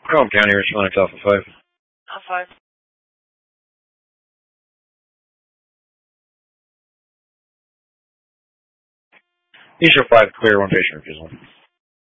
Chrome County, responding to Alpha 5. Alpha 5. Eastern 5, clear, one patient refusal.